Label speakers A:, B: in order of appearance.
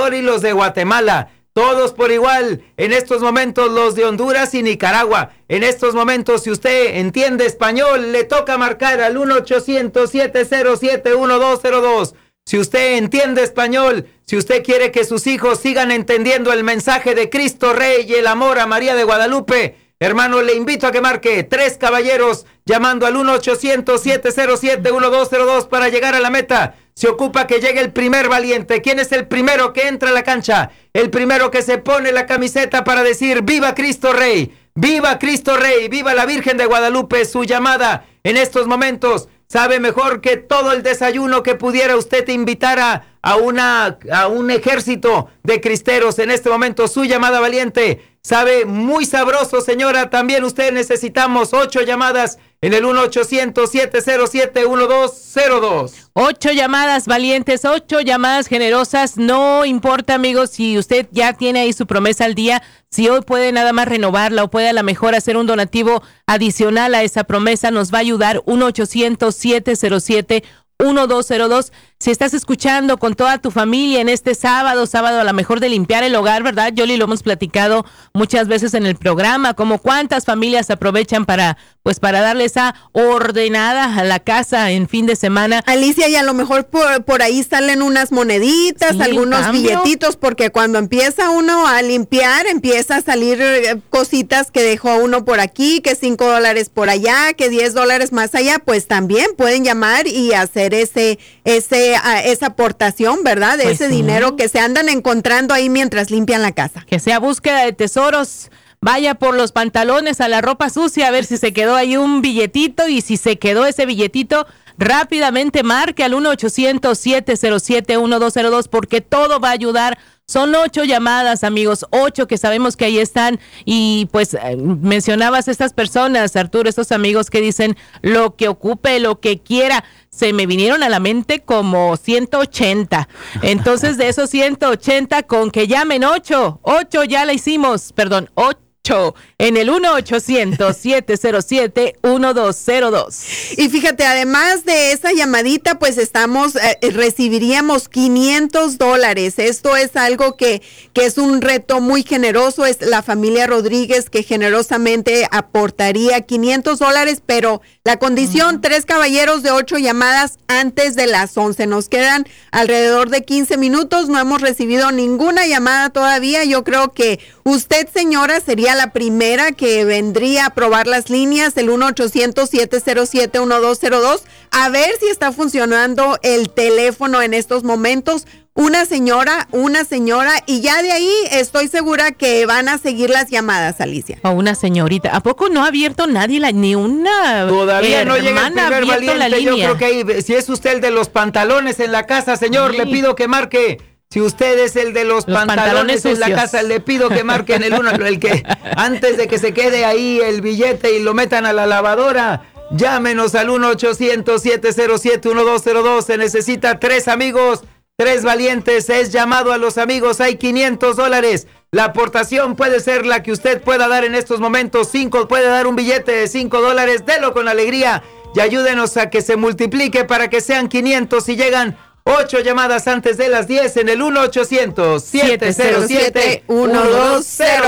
A: Salvador y los de Guatemala. Todos por igual, en estos momentos los de Honduras y Nicaragua. En estos momentos, si usted entiende español, le toca marcar al 1-800-707-1202. Si usted entiende español, si usted quiere que sus hijos sigan entendiendo el mensaje de Cristo Rey y el amor a María de Guadalupe, hermano, le invito a que marque 3 caballeros llamando al 1-800-707-1202 para llegar a la meta. Se ocupa que llegue el primer valiente. ¿Quién es el primero que entra a la cancha? El primero que se pone la camiseta para decir ¡Viva Cristo Rey! ¡Viva Cristo Rey! ¡Viva la Virgen de Guadalupe! Su llamada en estos momentos sabe mejor que todo el desayuno que pudiera usted invitar a un ejército de cristeros. En este momento su llamada valiente sabe muy sabroso, señora. También usted necesitamos 8 llamadas en el 1-800-707-1202.
B: 8 llamadas valientes, 8 llamadas generosas. No importa, amigos, si usted ya tiene ahí su promesa al día, si hoy puede nada más renovarla o puede a lo mejor hacer un donativo adicional a esa promesa, nos va a ayudar. 1-800-707-1202. Si estás escuchando con toda tu familia en este sábado a lo mejor de limpiar el hogar, ¿verdad? Yoli, lo hemos platicado muchas veces en el programa, como cuántas familias aprovechan para darle esa ordenada a la casa en fin de semana.
C: Alicia, y a lo mejor por ahí salen unas moneditas, sí, algunos billetitos, porque cuando empieza uno a limpiar, empieza a salir cositas que dejó uno por aquí, que $5 por allá, que $10 más allá, pues también pueden llamar y hacer esa aportación, ¿verdad? De ese dinero que se andan encontrando ahí mientras limpian la casa.
B: Que sea búsqueda de tesoros. Vaya por los pantalones a la ropa sucia a ver si se quedó ahí un billetito, y si se quedó ese billetito, rápidamente marque al 1-800-707-1202 porque todo va a ayudar. Son 8 llamadas, amigos, 8 que sabemos que ahí están. Y pues mencionabas estas personas, Arturo, estos amigos que dicen lo que ocupe, lo que quiera. Se me vinieron a la mente como 180. Entonces, de esos 180, con que llamen 8 ya la hicimos, perdón, 8 en el 1-800-707-1202.
C: Y fíjate, además de esa llamadita, pues recibiríamos $500. Esto es algo que es un reto muy generoso. Es la familia Rodríguez que generosamente aportaría $500, pero la condición, 3 caballeros de 8 llamadas antes de las 11. Nos quedan alrededor de 15 minutos. No hemos recibido ninguna llamada todavía. Yo creo que usted, señora, sería la primera que vendría a probar las líneas, el 1-800-707-1202, a ver si está funcionando el teléfono en estos momentos. Una señora, y ya de ahí estoy segura que van a seguir las llamadas, Alicia.
B: O una señorita. ¿A poco no ha abierto nadie ni una
A: todavía no llega el primer valiente? La línea. Yo creo que ahí, si es usted el de los pantalones en la casa, señor, sí, le pido que marque. Si usted es el de los pantalones en la casa, le pido que marquen el 1, el que antes de que se quede ahí el billete y lo metan a la lavadora, llámenos al 1-800-707-1202. Se necesita 3 amigos, 3 valientes. Es llamado a los amigos. Hay $500. La aportación puede ser la que usted pueda dar en estos momentos. 5 puede dar un billete de $5. Delo con alegría y ayúdenos a que se multiplique para que sean 500 y llegan 8 llamadas antes de las 10 en el 1-800-707-1202.